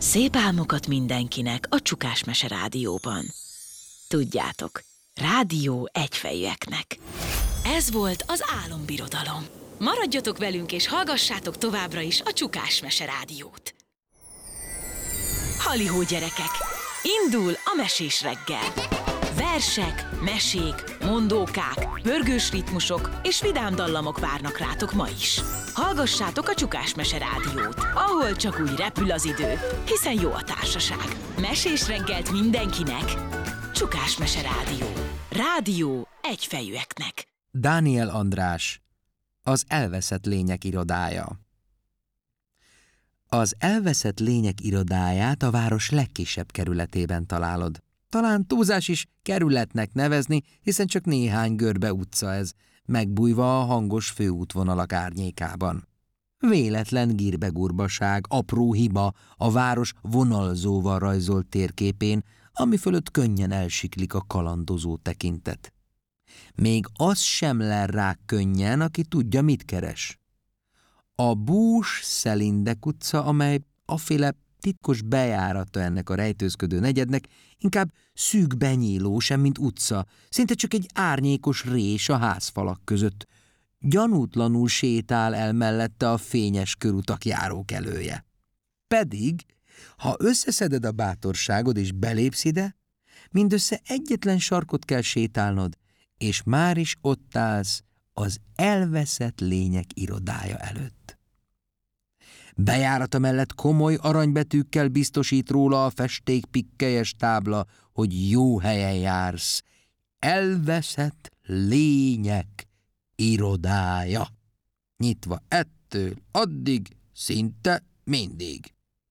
Szép álmokat mindenkinek a Csukás Mese Rádióban. Tudjátok, rádió egyfejűeknek. Ez volt az Álombirodalom. Maradjatok velünk és hallgassátok továbbra is a Csukás Mese Rádiót. Halihó gyerekek! Indul a mesés reggel! Versek, mesék, mondókák, pörgős ritmusok és vidám dallamok várnak rátok ma is. Hallgassátok a Csukás Mese Rádiót, ahol csak úgy repül az idő, hiszen jó a társaság. Mesés reggelt mindenkinek! Csukás Mese Rádió. Rádió egyfejűeknek. Dániel András, az elveszett lények irodája. Az elveszett lények irodáját a város legkisebb kerületében találod. Talán túlzás is kerületnek nevezni, hiszen csak néhány görbe utca ez, megbújva a hangos főútvonalak árnyékában. Véletlen girbegurbaság, apró hiba a város vonalzóval rajzolt térképén, ami fölött könnyen elsiklik a kalandozó tekintet. Még az sem ler rá könnyen, aki tudja, mit keres. A Bús-Szelindek utca, amely aféle titkos bejárata ennek a rejtőzködő negyednek, inkább szűk benyíló, semmint utca, szinte csak egy árnyékos rés a házfalak között. Gyanútlanul sétál el mellette a fényes körutak járókelője. Pedig, ha összeszeded a bátorságod és belépsz ide, mindössze egyetlen sarkot kell sétálnod, és már is ott állsz az elveszett lények irodája előtt. Bejárata mellett komoly aranybetűkkel biztosít róla a festék pikkelyes tábla, hogy jó helyen jársz. Elveszett lények irodája. Nyitva ettől addig, szinte mindig.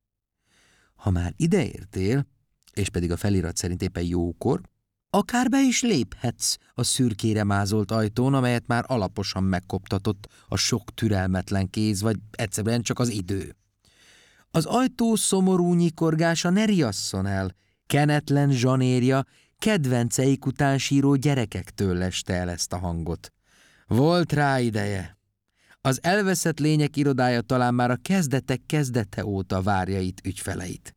Ha már ideértél, és pedig a felirat szerint éppen jókor, akár be is léphetsz a szürkére mázolt ajtón, amelyet már alaposan megkoptatott a sok türelmetlen kéz, vagy egyszerűen csak az idő. Az ajtó szomorú nyikorgása ne riasszon el, kenetlen zsanérja kedvenceik után síró gyerekektől leste el ezt a hangot. Volt rá ideje. Az elveszett lények irodája talán már a kezdetek kezdete óta várja itt ügyfeleit.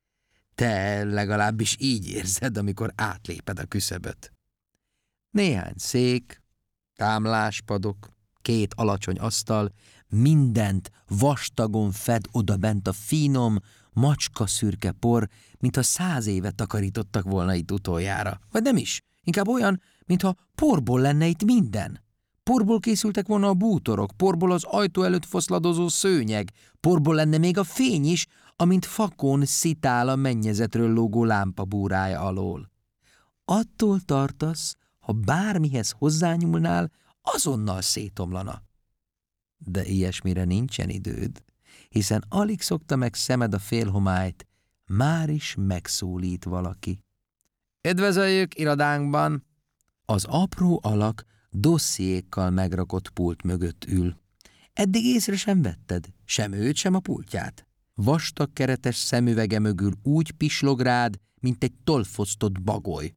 Te legalábbis így érzed, amikor átléped a küszöböt. Néhány szék, támláspadok, 2 alacsony asztal, mindent vastagon fed odabent a finom, macskaszürke por, mintha 100 éve takarítottak volna itt utoljára. Vagy nem is, inkább olyan, mintha porból lenne itt minden. Porból készültek volna a bútorok, porból az ajtó előtt foszladozó szőnyeg, porból lenne még a fény is, amint fakon szitál a mennyezetről lógó lámpa búrája alól. Attól tartasz, ha bármihez hozzányúlnál, azonnal szétomlana. De ilyesmire nincsen időd, hiszen alig szokta meg szemed a félhomályt, már is megszólít valaki. Üdvözöljük irodánkban! Az apró alak dossziékkal megrakott pult mögött ül. Eddig észre sem vetted, sem őt, sem a pultját. Vastag keretes szemüvege mögül úgy pislog rád, mint egy tolfosztott bagoly.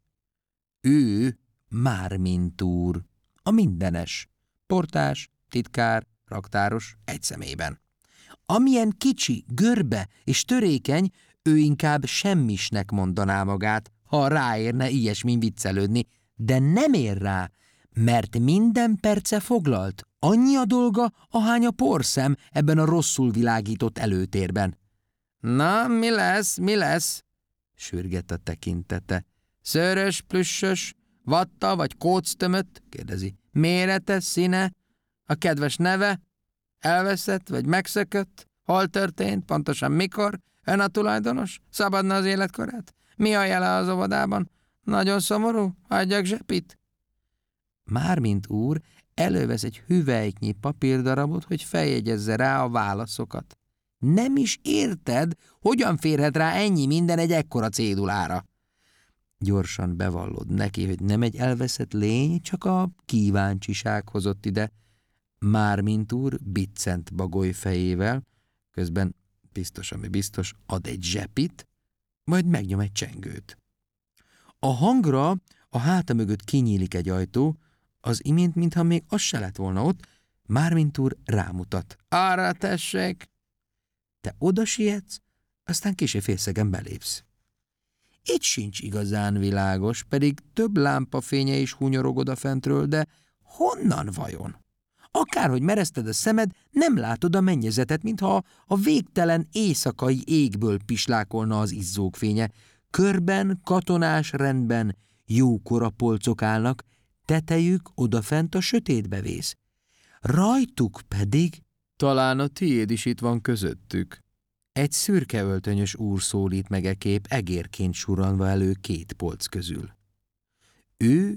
Ő Mármint úr, a mindenes, portás, titkár, raktáros egy szemében. Amilyen kicsi, görbe és törékeny, ő inkább semmisnek mondaná magát, ha ráérne ilyesmin viccelődni, de nem ér rá, mert minden perce foglalt. Annyi a dolga, ahány a porszem ebben a rosszul világított előtérben. Na, mi lesz? Sürget a tekintete. Szőrös, plüssös, vatta vagy kóctömött? Kérdezi. Mérete, színe? A kedves neve? Elveszett vagy megszökött? Hol történt? Pontosan mikor? Ön a tulajdonos? Szabadna az életkorát? Mi a jele az óvodában? Nagyon szomorú? Hagyjak zsepit? Mármint úr elővesz egy hüvelyknyi papírdarabot, hogy feljegyezze rá a válaszokat. Nem is érted, hogyan férhet rá ennyi minden egy ekkora cédulára. Gyorsan bevallod neki, hogy nem egy elveszett lény, csak a kíváncsiság hozott ide. Mármint úr biccent bagoly fejével, közben biztos, ami biztos, ad egy zsepit, majd megnyom egy csengőt. A hangra a háta mögött kinyílik egy ajtó, az imént, mintha még az se lett volna ott, Mármint úr rámutat. Arra tessék! Te oda sietsz, aztán kissé félszegen belépsz. Itt sincs igazán világos, pedig több lámpafénye is hunyorog odafentről, de honnan vajon? Akárhogy mereszted a szemed, nem látod a mennyezetet, mintha a végtelen éjszakai égből pislákolna az izzók fénye. Körben, katonás rendben jókora polcok állnak, tetejük odafent a sötétbe vész. Rajtuk pedig... Talán a tiéd is itt van közöttük. Egy szürke öltönyös úr szólít meg ekép, egérként surranva elő két polc közül. Ő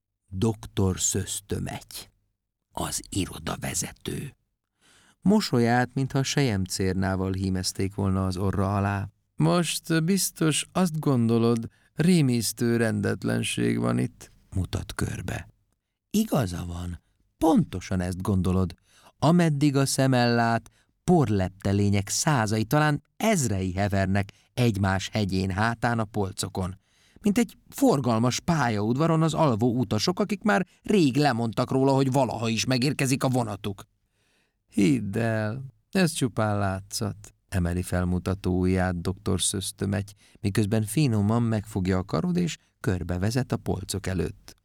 Dr. Szösztömety, az irodavezető. Mosolyát, mintha selyemcérnával hímezték volna az orra alá. Most biztos azt gondolod, rémisztő rendetlenség van itt, mutat körbe. Igaza van, pontosan ezt gondolod. Ameddig a szemel lát, porlepte lények százai, talán ezrei hevernek egymás hegyén hátán a polcokon. Mint egy forgalmas pályaudvaron az alvó utasok, akik már rég lemondtak róla, hogy valaha is megérkezik a vonatuk. Hidd el, ez csupán látszat, emeli felmutató ujját Dr. Szösztömety, miközben finoman megfogja a karod és körbevezet a polcok előtt.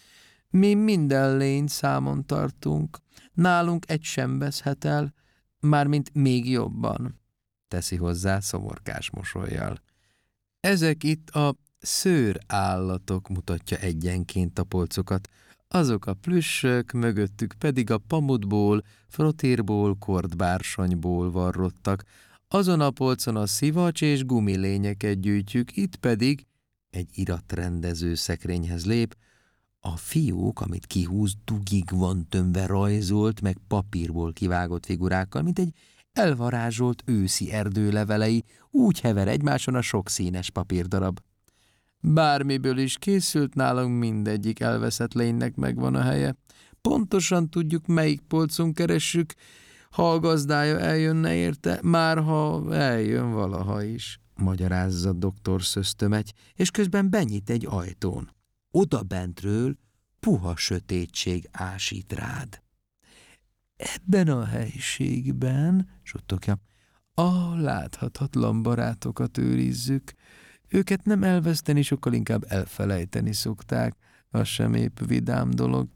Mi minden lényt számon tartunk, nálunk egy sem veszhet el, mármint még jobban, teszi hozzá szomorkás mosollyal. Ezek itt a szőrállatok, mutatja egyenként a polcokat, azok a plüssök, mögöttük pedig a pamutból, frotírból, kordbársonyból varrottak, azon a polcon a szivacs és gumilényeket gyűjtjük, itt pedig egy iratrendező szekrényhez lép, a fiók, amit kihúz, dugig van tömve rajzolt, meg papírból kivágott figurákkal, mint egy elvarázsolt őszi erdő levelei, úgy hever egymáson a sok színes papírdarab. Bármiből is készült, nálunk mindegyik elveszett lénynek megvan a helye. Pontosan tudjuk, melyik polcon keressük, ha a gazdája eljönne érte, már ha eljön valaha is, magyarázza Dr. Szösztömety, és közben benyit egy ajtón. Oda bentről puha sötétség ásít rád. Ebben a helyiségben, suttogja, a láthatatlan barátokat őrizzük. Őket nem elveszteni, sokkal inkább elfelejteni szokták. Az sem épp vidám dolog.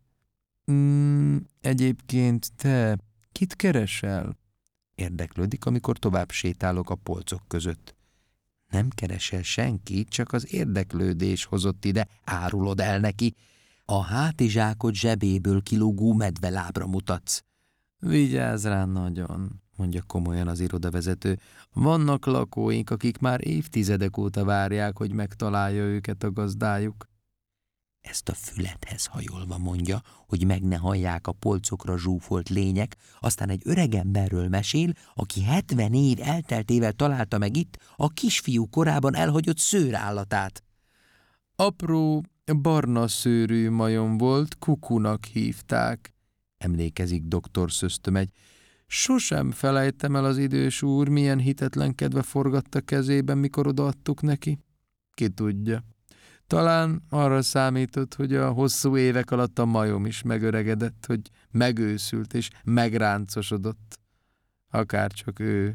Egyébként te kit keresel? Érdeklődik, amikor tovább sétálok a polcok között. Nem keresel senkit, csak az érdeklődés hozott ide, árulod el neki. A hátizsákod zsebéből kilógó medvelábra mutatsz. Vigyázz rá nagyon, mondja komolyan az irodavezető. Vannak lakóink, akik már évtizedek óta várják, hogy megtalálja őket a gazdájuk. Ezt a fülethez hajolva mondja, hogy meg ne hallják a polcokra zsúfolt lények, aztán egy öregemberről mesél, aki 70 év elteltével találta meg itt a kisfiú korában elhagyott szőrállatát. Apró, barna szőrű majom volt, Kukunak hívták, emlékezik Dr. Szösztömety. Sosem felejtem el az idős úr, milyen hitetlenkedve forgatta kezében, mikor odaadtuk neki. Ki tudja. Talán arra számított, hogy a hosszú évek alatt a majom is megöregedett, hogy megőszült és megráncosodott. Akárcsak ő.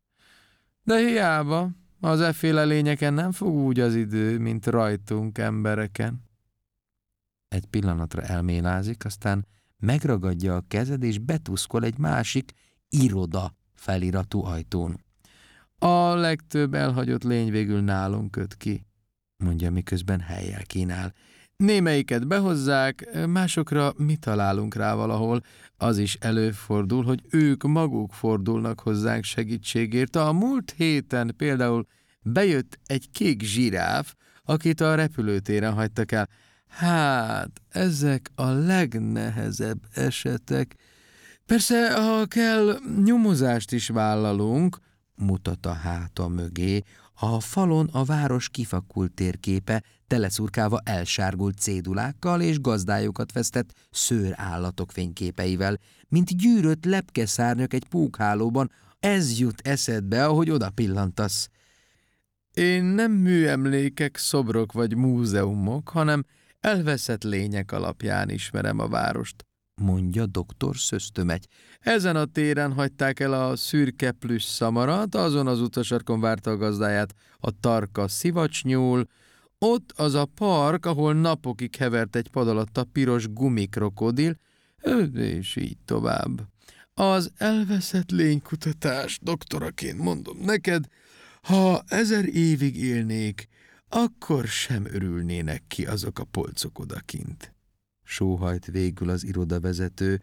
De hiába, az efféle lényeken nem fog úgy az idő, mint rajtunk embereken. Egy pillanatra elmélázik, aztán megragadja a kezed és betuszkol egy másik iroda feliratú ajtón. A legtöbb elhagyott lény végül nálunk köt ki, mondja, miközben hellyel kínál. Némelyiket behozzák, másokra mi találunk rá valahol. Az is előfordul, hogy ők maguk fordulnak hozzánk segítségért. A múlt héten például bejött egy kék zsiráf, akit a repülőtéren hagytak el. Hát, ezek a legnehezebb esetek. Persze, ha kell, nyomozást is vállalunk, mutat a háta mögé. A falon a város kifakult térképe, teleszurkálva elsárgult cédulákkal és gazdájukat vesztett szőrállatok fényképeivel, mint gyűrött lepkeszárnyak egy pókhálóban. Ez jut eszedbe, ahogy oda pillantasz. Én nem műemlékek, szobrok vagy múzeumok, hanem elveszett lények alapján ismerem a várost. mondja doktor Szösztömegy. Ezen a téren hagyták el a szürke plüss szamarat, azon az utasarkon várta a gazdáját a tarka szivacsnyúl, ott az a park, ahol napokig hevert egy pad alatt a piros gumikrokodil, és így tovább. Az elveszett lénykutatás, doktoraként mondom neked, ha 1000 évig élnék, akkor sem örülnének ki azok a polcok odakint. Sóhajt végül az irodavezető.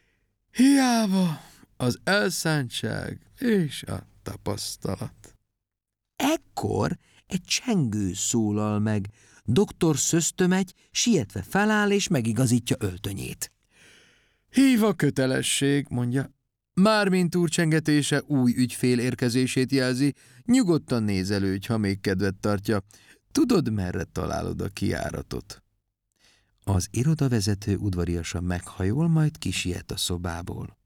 Hiába az elszántság és a tapasztalat. Ekkor egy csengő szólal meg. Doktor Szösztömegy sietve feláll és megigazítja öltönyét. Hív a kötelesség, mondja. Mármint úr csengetése új ügyfél érkezését jelzi, nyugodtan nézelődj, ha még kedvet tartja. Tudod, merre találod a kijáratot? Az irodavezető udvariasan meghajol, majd kisiet a szobából.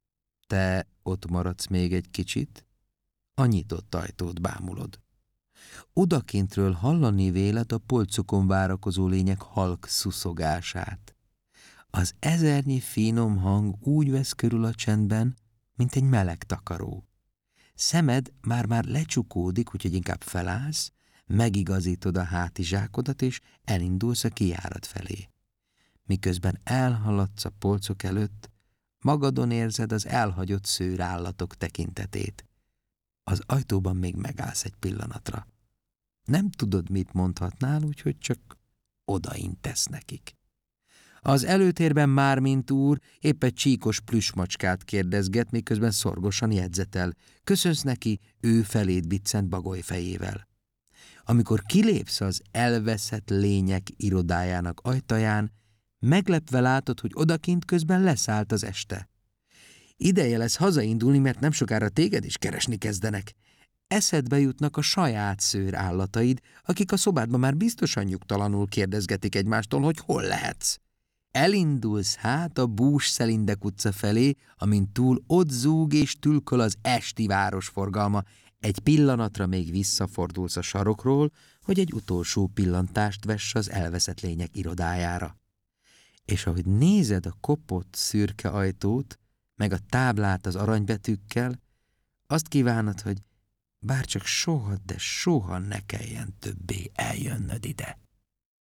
Te ott maradsz még egy kicsit? A nyitott ajtót bámulod. Odakintről hallani véled a polcokon várakozó lények halk szuszogását. Az ezernyi finom hang úgy vesz körül a csendben, mint egy meleg takaró. Szemed már-már lecsukódik, úgyhogy inkább felállsz, megigazítod a hátizsákodat, és elindulsz a kijárat felé. Miközben elhaladsz a polcok előtt, magadon érzed az elhagyott szőrállatok tekintetét. Az ajtóban még megállsz egy pillanatra. Nem tudod, mit mondhatnál, úgyhogy csak odaintesz nekik. Az előtérben Mármint úr épp egy csíkos plüssmacskát kérdezget, miközben szorgosan jegyzetel. Köszönsz neki, ő feléd biccent bagolyfejével. Amikor kilépsz az elveszett lények irodájának ajtaján, meglepve látod, hogy odakint közben leszállt az este. Ideje lesz hazaindulni, mert nem sokára téged is keresni kezdenek. Eszedbe jutnak a saját szőrállataid, akik a szobádban már biztosan nyugtalanul kérdezgetik egymástól, hogy hol lehetsz. Elindulsz hát a Bús-Szelindek utca felé, amint túl ott zúg és tülköl az esti városforgalma. Egy pillanatra még visszafordulsz a sarokról, hogy egy utolsó pillantást vess az elveszett lények irodájára. És ahogy nézed a kopott szürke ajtót, meg a táblát az aranybetűkkel, azt kívánod, hogy bárcsak soha, de soha ne kelljen többé eljönnöd ide.